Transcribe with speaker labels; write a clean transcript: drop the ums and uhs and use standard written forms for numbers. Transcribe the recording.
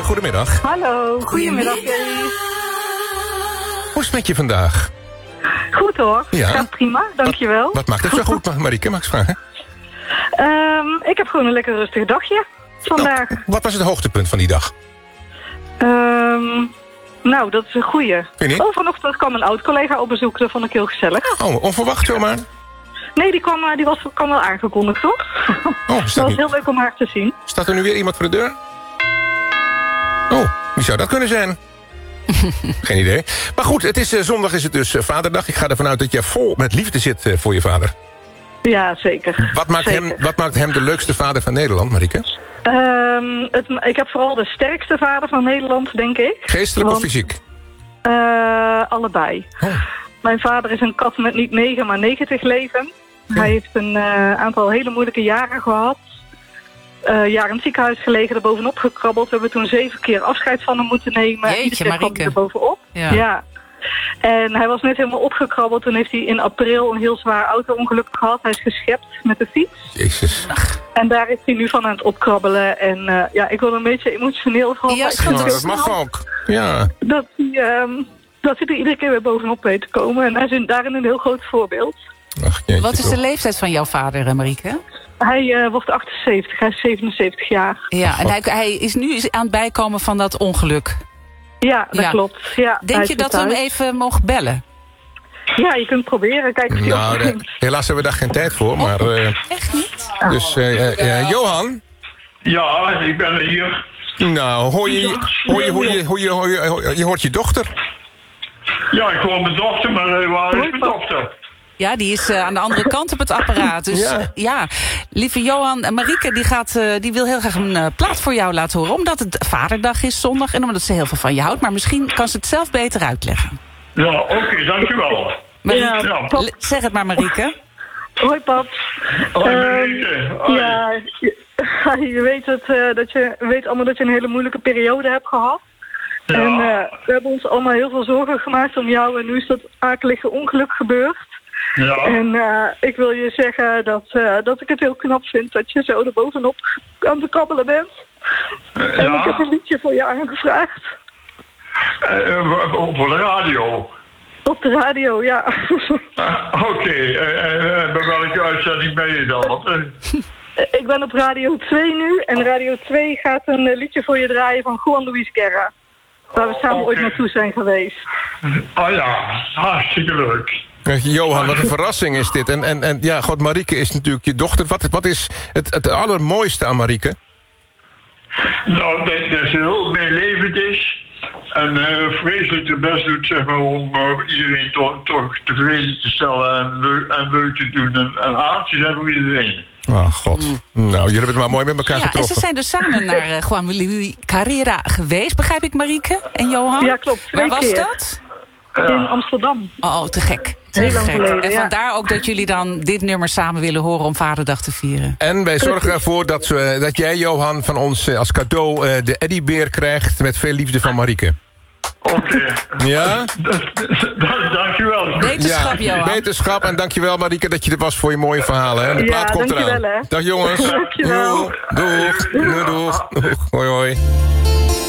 Speaker 1: goedemiddag.
Speaker 2: Hallo, goedemiddag.
Speaker 1: Hoe is het met je vandaag?
Speaker 2: Goed hoor,
Speaker 1: Ja.
Speaker 2: gaat prima, dankjewel.
Speaker 1: Wat maakt het zo goed, Marieke? Mag ik vragen?
Speaker 2: Ik heb gewoon een lekker rustig dagje vandaag.
Speaker 1: Wat was het hoogtepunt van die dag?
Speaker 2: Nou, dat is een goeie.
Speaker 1: Vind je niet?
Speaker 2: Vanochtend kwam een oud-collega op bezoek, dat vond ik heel gezellig.
Speaker 1: Oh, onverwacht zomaar.
Speaker 2: Nee, die kwam wel aangekondigd, toch?
Speaker 1: Oh,
Speaker 2: Dat was heel leuk om haar te zien.
Speaker 1: Staat er nu weer iemand voor de deur? Oh, wie zou dat kunnen zijn? Geen idee. Maar goed, zondag is het dus vaderdag. Ik ga ervan uit dat jij vol met liefde zit voor je vader.
Speaker 2: Ja, zeker.
Speaker 1: Wat maakt hem de leukste vader van Nederland, Marieke?
Speaker 2: Ik heb vooral de sterkste vader van Nederland, denk ik.
Speaker 1: Geestelijk of fysiek?
Speaker 2: Allebei.
Speaker 1: Oh.
Speaker 2: Mijn vader is een kat met niet 9, maar 90 leven. Hij heeft een aantal hele moeilijke jaren gehad. Jaren in het ziekenhuis gelegen, er bovenop gekrabbeld. We hebben toen 7 keer afscheid van hem moeten nemen.
Speaker 3: Jeetje, Marieke.
Speaker 2: Er bovenop. Ja. En hij was net helemaal opgekrabbeld. Toen heeft hij in april een heel zwaar auto-ongeluk gehad. Hij is geschept met de fiets.
Speaker 1: Jezus.
Speaker 2: En daar is hij nu van aan het opkrabbelen. En ik word een beetje emotioneel van.
Speaker 3: Ja,
Speaker 1: Dat mag ook. Ja.
Speaker 2: Dat hij er iedere keer weer bovenop weet te komen. En hij is daarin een heel groot voorbeeld.
Speaker 1: Ach, jeetje,
Speaker 3: Wat is de
Speaker 1: toch.
Speaker 3: leeftijd van jouw vader, Marieke?
Speaker 2: Hij wordt 78, hij is 77 jaar.
Speaker 3: Ja, en hij is nu aan het bijkomen van dat ongeluk.
Speaker 2: Ja, dat klopt. Ja,
Speaker 3: Denk je dat we hem even mogen bellen?
Speaker 2: Ja, je kunt proberen. Kijk of hij opneemt.
Speaker 1: Helaas hebben we daar geen tijd voor, maar...
Speaker 3: Echt niet?
Speaker 1: Dus, Johan?
Speaker 4: Ja, ik ben er hier.
Speaker 1: Nou, je hoort je dochter.
Speaker 4: Ja, ik hoor mijn dochter, maar waar is mijn dochter?
Speaker 3: Ja, die is aan de andere kant op het apparaat. Dus ja, lieve Johan, Marieke die wil heel graag een plaat voor jou laten horen. Omdat het vaderdag is zondag en omdat ze heel veel van je houdt. Maar misschien kan ze het zelf beter uitleggen.
Speaker 4: Ja, oké, dankjewel.
Speaker 3: Marieke,
Speaker 4: Ja.
Speaker 3: zeg het maar, Marieke.
Speaker 2: Hoi, pap.
Speaker 4: Hoi, Marieke. Hoi.
Speaker 2: Ja, je weet allemaal dat je een hele moeilijke periode hebt gehad.
Speaker 4: Ja.
Speaker 2: En we hebben ons allemaal heel veel zorgen gemaakt om jou. En nu is dat akelige ongeluk gebeurd.
Speaker 4: Ja.
Speaker 2: En ik wil je zeggen dat ik het heel knap vind dat je zo erbovenop aan het kabbelen bent. En ik heb een liedje voor je aangevraagd.
Speaker 4: Voor de radio.
Speaker 2: Op de radio, ja.
Speaker 4: Oké, bij welke uitzending ben je dan?
Speaker 2: Ik ben op Radio 2 nu. En Radio 2 gaat een liedje voor je draaien van Juan Luis Guerra. Waar we samen ooit naartoe zijn geweest.
Speaker 4: Oh ja, hartstikke leuk.
Speaker 1: Johan, wat een verrassing is dit. En ja, god, Marieke is natuurlijk je dochter. Wat is het allermooiste aan Marieke?
Speaker 4: Nou, dat ze heel meelevend is. En vreselijk de best doet, zeg maar, om iedereen toch tevreden te stellen en leuk te doen. En aardjes hebben voor iedereen.
Speaker 1: Oh, god. Nou, jullie hebben het maar mooi met elkaar
Speaker 3: Ja, en
Speaker 1: getroffen.
Speaker 3: ze zijn dus samen naar Juan Luis Carrera geweest, begrijp ik, Marieke en Johan?
Speaker 2: Ja, klopt. 2
Speaker 3: Waar
Speaker 2: keer.
Speaker 3: was dat?
Speaker 2: In Amsterdam.
Speaker 3: Oh, te gek.
Speaker 2: Heel lang geleden,
Speaker 3: En
Speaker 2: ja.
Speaker 3: vandaar ook dat jullie dan dit nummer samen willen horen om Vaderdag te vieren.
Speaker 1: En wij zorgen ervoor dat jij, Johan, van ons als cadeau de Eddiebeer krijgt met veel liefde van Marieke.
Speaker 4: Oké.
Speaker 1: Ja?
Speaker 4: Dankjewel.
Speaker 3: Wetenschap, Johan.
Speaker 1: Wetenschap en dankjewel, Marieke, dat je er was voor je mooie verhalen. Hè? De plaat komt eraan.
Speaker 2: dankjewel, hè.
Speaker 1: Dag jongens.
Speaker 2: Dankjewel.
Speaker 1: Doeg. Doeg. Doeg. Hoi hoi.